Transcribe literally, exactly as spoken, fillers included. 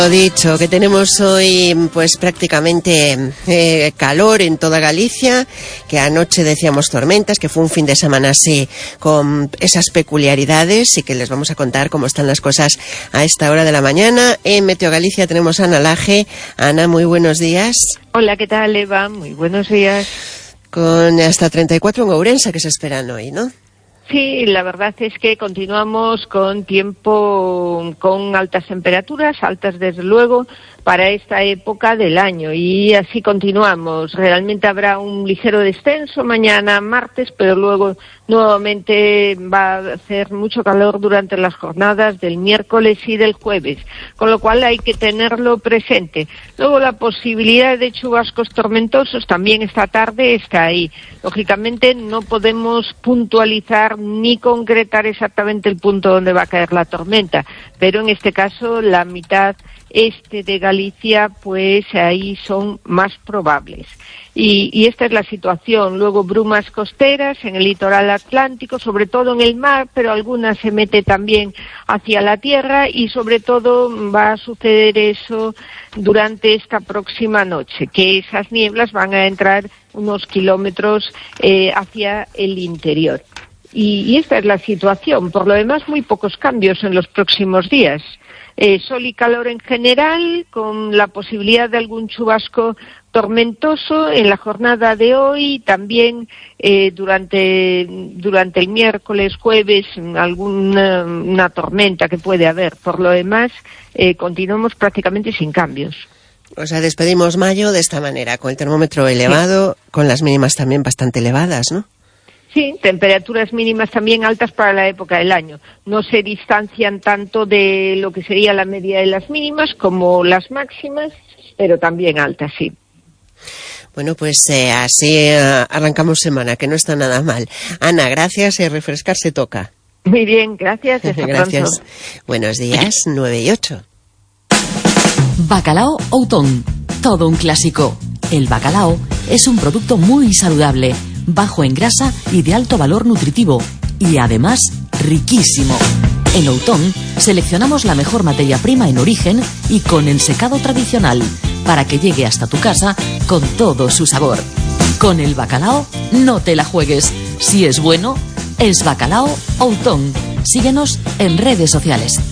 Lo dicho, que tenemos hoy pues prácticamente eh, calor en toda Galicia, que anoche decíamos tormentas, que fue un fin de semana así con esas peculiaridades y que les vamos a contar cómo están las cosas a esta hora de la mañana. En Meteo Galicia tenemos a Ana Laje. Ana, muy buenos días. Hola, ¿qué tal, Eva? Muy buenos días. Con hasta treinta y cuatro en Ourense que se esperan hoy, ¿no? Sí, la verdad es que continuamos con tiempo con altas temperaturas, altas desde luego, para esta época del año, y así continuamos. Realmente habrá un ligero descenso mañana martes, pero luego nuevamente va a hacer mucho calor durante las jornadas del miércoles y del jueves, con lo cual hay que tenerlo presente. Luego la posibilidad de chubascos tormentosos también esta tarde está ahí. Lógicamente no podemos puntualizar ni concretar exactamente el punto donde va a caer la tormenta, pero en este caso la mitad este de Galicia, pues ahí son más probables. Y, y esta es la situación. Luego brumas costeras en el litoral atlántico, sobre todo en el mar, pero algunas se mete también hacia la tierra, y sobre todo va a suceder eso durante esta próxima noche, que esas nieblas van a entrar unos kilómetros eh, hacia el interior. Y, y esta es la situación. Por lo demás, muy pocos cambios en los próximos días. Eh, sol y calor en general, con la posibilidad de algún chubasco tormentoso en la jornada de hoy, también eh, durante durante el miércoles, jueves, alguna una tormenta que puede haber. Por lo demás, eh, continuamos prácticamente sin cambios. O sea, despedimos mayo de esta manera, con el termómetro elevado, sí, con las mínimas también bastante elevadas, ¿no? Sí, temperaturas mínimas también altas para la época del año. No se distancian tanto de lo que sería la media de las mínimas como las máximas, pero también altas, sí. Bueno, pues eh, así eh, arrancamos semana, que no está nada mal. Ana, gracias, y refrescarse toca. Muy bien, gracias. Hasta gracias. Pronto. Buenos días, nueve y ocho. Bacalao Outón, todo un clásico. El bacalao es un producto muy saludable, bajo en grasa y de alto valor nutritivo, y además riquísimo. En Outón seleccionamos la mejor materia prima en origen y con ensecado tradicional, para que llegue hasta tu casa con todo su sabor. Con el bacalao no te la juegues. Si es bueno, es Bacalao Outón. Síguenos en redes sociales.